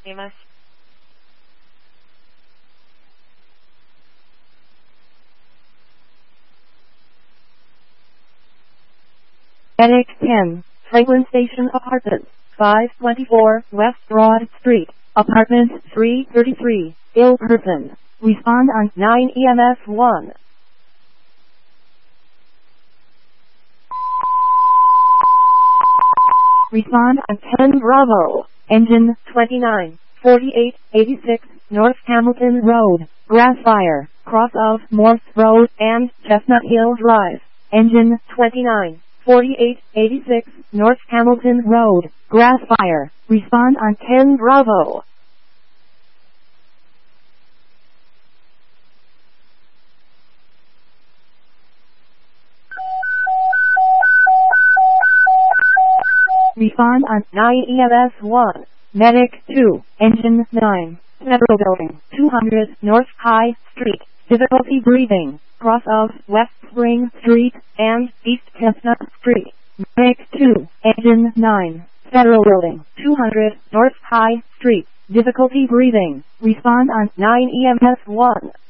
います。 Medic 10, Franklin Station Apartments, 524 West Broad Street, Apartment 333, ill person. Respond on 9 EMS 1. Respond on 10 Bravo. Engine 29, 4886 North Hamilton Road, grass fire, cross of Morse Road and Chestnut Hill Drive. Engine 29, 4886 North Hamilton Road, grass fire. Respond on 10 Bravo. Respond on 9 EMS 1. Medic 2, Engine 9, Federal Building, 200 North High Street, difficulty breathing, cross of West Spring Street and East Chestnut Street. Medic 2, Engine 9, Federal Building, 200 North High Street, difficulty breathing. Respond on 9 EMS 1.